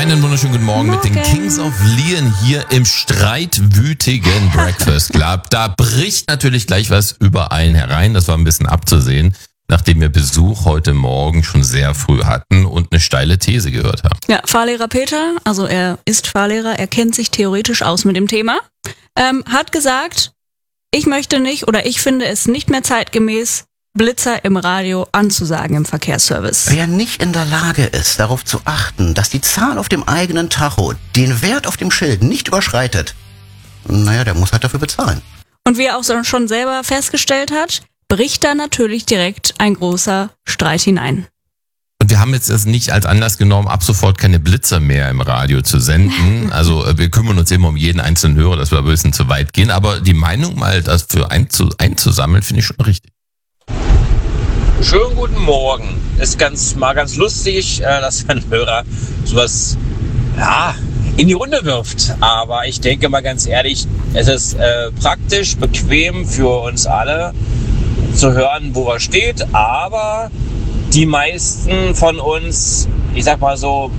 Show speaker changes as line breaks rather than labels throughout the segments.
Einen wunderschönen guten Morgen mit den Kings of Leon hier im streitwütigen Breakfast Club. Da bricht natürlich gleich was über einen herein. Das war ein bisschen abzusehen, nachdem wir Besuch heute Morgen schon sehr früh hatten und eine steile These gehört haben.
Ja, Fahrlehrer Peter, also er ist Fahrlehrer, er kennt sich theoretisch aus mit dem Thema, hat gesagt, ich möchte nicht oder ich finde es nicht mehr zeitgemäß, Blitzer im Radio anzusagen im Verkehrsservice.
Wer nicht in der Lage ist, darauf zu achten, dass die Zahl auf dem eigenen Tacho den Wert auf dem Schild nicht überschreitet, naja, der muss halt dafür bezahlen.
Und wie er auch schon selber festgestellt hat, bricht da natürlich direkt ein großer Streit hinein.
Und wir haben jetzt das nicht als Anlass genommen, ab sofort keine Blitzer mehr im Radio zu senden. Also wir kümmern uns immer um jeden einzelnen Hörer, dass wir ein bisschen zu weit gehen. Aber die Meinung mal dafür einzusammeln, finde ich schon richtig.
Schönen guten Morgen. Ist ganz lustig, dass ein Hörer sowas in die Runde wirft. Aber ich denke mal ganz ehrlich, es ist praktisch, bequem für uns alle zu hören, wo er steht. Aber die meisten von uns, ich sag mal so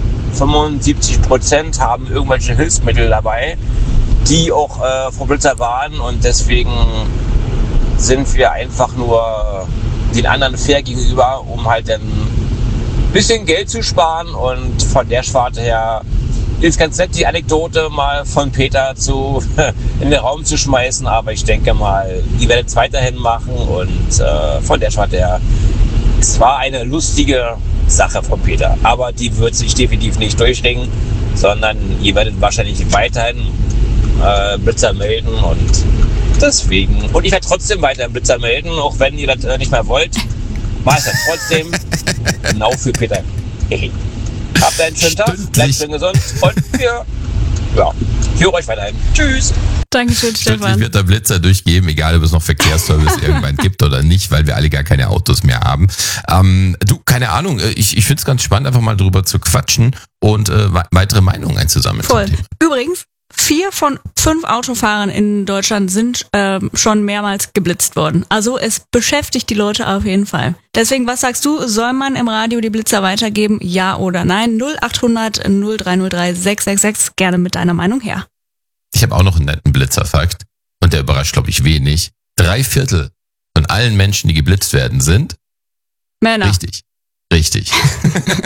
75% haben irgendwelche Hilfsmittel dabei, die auch vom Blitzer warnen. Und deswegen sind wir einfach nur den anderen fair gegenüber, um halt dann ein bisschen Geld zu sparen. Und von der Sparte her ist ganz nett, die Anekdote mal von Peter in den Raum zu schmeißen. Aber ich denke mal, die werden es weiterhin machen. Und von der Sparte her, es war eine lustige Sache von Peter. Aber die wird sich definitiv nicht durchringen, sondern ihr werdet wahrscheinlich weiterhin Blitzer melden und deswegen. Und ich werde trotzdem weiter im Blitzer melden, auch wenn ihr das nicht mehr wollt. Mach ich das trotzdem. Genau für Peter. Habt einen schönen Tag, bleibt schön gesund und ich höre euch weiterhin. Tschüss.
Dankeschön, Stefan.
Ich werde der Blitzer durchgeben, egal ob es noch Verkehrsservice irgendwann gibt oder nicht, weil wir alle gar keine Autos mehr haben. Keine Ahnung, ich finde es ganz spannend, einfach mal drüber zu quatschen und weitere Meinungen einzusammeln.
Voll. Übrigens, 4 von 5 Autofahrern in Deutschland sind schon mehrmals geblitzt worden. Also es beschäftigt die Leute auf jeden Fall. Deswegen, was sagst du? Soll man im Radio die Blitzer weitergeben? Ja oder nein? 0800 0303 666. Gerne mit deiner Meinung her.
Ich habe auch noch einen netten Blitzerfakt und der überrascht, glaube ich, wenig. 3/4 von allen Menschen, die geblitzt werden, sind
Männer.
Richtig.